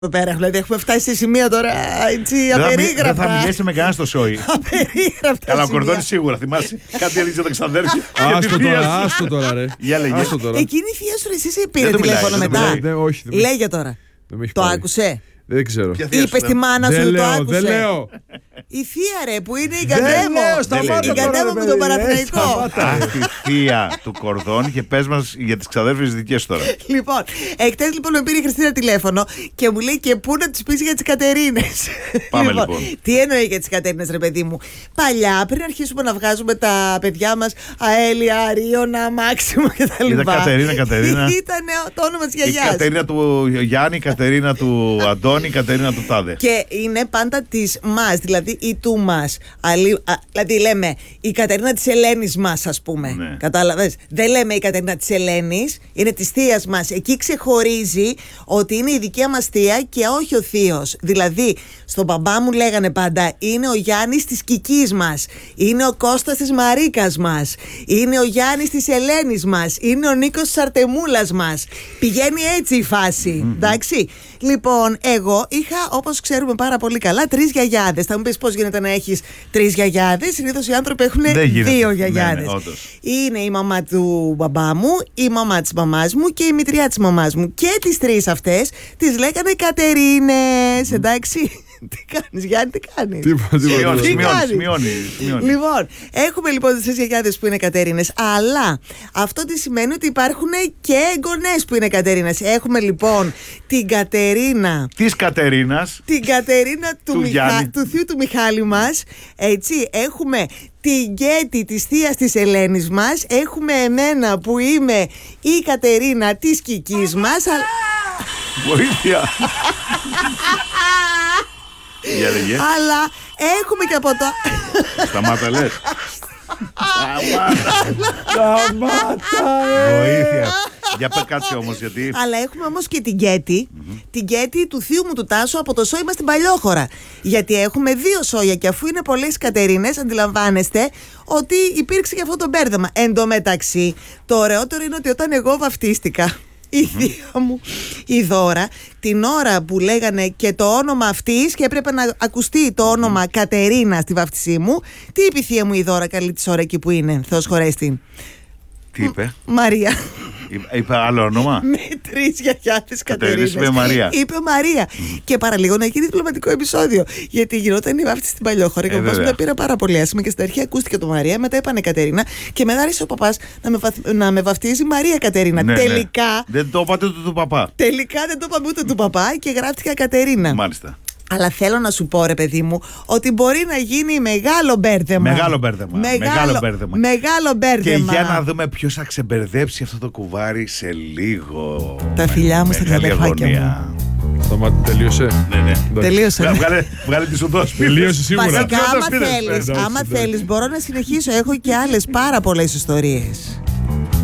Πέρα, δηλαδή έχουμε φτάσει σε σημεία τώρα έτσι απερίγραπτα. Δεν θα μιλήσει με κανένα στο σόι. Απερίγραπτα. Καλά, ο Κορδόνης σίγουρα θυμάσαι. Κάτι έδειξε τα ξαδέρφια. Άστο τώρα, ρε. Για λέγε. Εκείνη η θεία σου εσύ πήρε τηλέφωνο μετά. Όχι. Λέγε τώρα. Το άκουσε. Δεν ξέρω. Είπε στη μάνα σου, το άκουσε. Δεν λέω. Η θεία ρε που είναι η Καντέμο. Η Καντέμο με τον Παναθηναϊκό. Τη θεία του Κορδόν και πες μας για τις ξαδέρφιες δικές τώρα. Λοιπόν, εχθές λοιπόν με πήρε η Χριστίνα τηλέφωνο και μου λέει και πού να τις πεις για τις Κατερίνες. Πάμε λοιπόν. Τι εννοεί για τις Κατερίνες ρε παιδί μου? Παλιά πριν αρχίσουμε να βγάζουμε τα παιδιά μας Αέλια, Αρίωνα, Μάξιμο κτλ. Ήταν Κατερίνα. Ήταν το όνομα της γιαγιάς. Η Κατερίνα του Γιάννη, η Κατερίνα του Αντώνη, η Κατερίνα του Τάδε. Και είναι πάντα της μας, δηλαδή ή του μας. Δηλαδή λέμε η Κατερίνα της Ελένης μας, ας πούμε. Ναι. Κατάλαβες. Δεν λέμε η Κατερίνα της Ελένης, είναι της θείας μας. Εκεί ξεχωρίζει ότι είναι η δικιά μας θεία και όχι ο θείος. Δηλαδή, στον μπαμπά μου λέγανε πάντα είναι ο Γιάννης της Κικής μας, είναι ο Κώστας της Μαρίκας μας, είναι ο Γιάννης της Ελένης μας, είναι ο Νίκος της Αρτεμούλας μας. Πηγαίνει έτσι η φάση. Εντάξει. Λοιπόν, εγώ είχα, όπως ξέρουμε πάρα πολύ καλά, 3 γιαγιάδες. Θα μου πεις πώς γίνεται να έχεις 3 γιαγιάδες? Συνήθως οι άνθρωποι έχουν 2 γιαγιάδες. Ναι, είναι η μαμά του μπαμπά μου, η μαμά της μαμάς μου και η μητριά της μαμάς μου. Και τις 3 αυτές τις λέγανε Κατερίνες. Εντάξει. Τι κάνεις Γιάννη, τι κάνεις? Σημειώνει. Λοιπόν, έχουμε λοιπόν τις 3 γιαγιάδες που είναι Κατερίνες, αλλά αυτό τι σημαίνει? Ότι υπάρχουν και εγγονές που είναι Κατερίνες. Έχουμε λοιπόν την Κατερίνα της Κατερίνας, την Κατερίνα του θείου του Μιχάλη μας. Έτσι, έχουμε την Γκέτη της θείας της Ελένης μας. Έχουμε εμένα που είμαι η Κατερίνα της Κικής μας. Βοήθεια. Αλλά έχουμε και από το... Σταμάτα λες. Σταμάτα. Βοήθεια. Για πες κάτσε όμως γιατί. Αλλά έχουμε όμως και την Γκέτη. Την Γκέτη του θείου μου του Τάσου από το σόι μας στην Παλιόχώρα. Γιατί έχουμε 2 σόια και αφού είναι πολλές Κατερίνες, αντιλαμβάνεστε ότι υπήρξε και αυτό το μπέρδεμα. Εν τω μεταξύ, το ωραιότερο είναι ότι όταν εγώ βαφτίστηκα, η θεία μου η Δώρα, την ώρα που λέγανε και το όνομα αυτής και έπρεπε να ακουστεί το όνομα Κατερίνα στη βαφτισή μου, τι είπε η θεία μου η Δώρα καλή της ώρα εκεί που είναι? Θεός χωρέστη. Τι είπε? Μαρία. Είπε άλλο όνομα? Με 3 γιαγιάδες Κατερίνες. Είπε Μαρία. Είπε Μαρία. Και παραλίγο να γίνει διπλωματικό επεισόδιο. Γιατί γινόταν η βάφτιση στην Παλιόχώρα και ο παπάς μου τα πήρα πάρα πολύ άσχημα και στην αρχή ακούστηκε το Μαρία, μετά είπανε Κατερίνα και μετά άρχισε ο παπάς να με βαφτίζει Μαρία Κατερίνα. Ναι, τελικά. Ναι. Δεν το είπατε ούτε του παπά. Τελικά δεν το είπαμε ούτε του παπά και γράφτηκα Κατερίνα. Μάλιστα. Αλλά θέλω να σου πω ρε παιδί μου ότι μπορεί να γίνει μεγάλο μπέρδεμα. Μεγάλο μπέρδεμα. Και για να δούμε ποιος θα ξεμπερδέψει αυτό το κουβάρι σε λίγο. Τα φιλιά μου στα καλεφάκια μου. Σταμάτη, τελείωσε. Ναι. Τελείωσε. Βγάλε τη σου δόση. Τελείωσε σίγουρα. Βασικά άμα θέλεις μπορώ να συνεχίσω. Έχω και άλλες πάρα πολλές ιστορίες.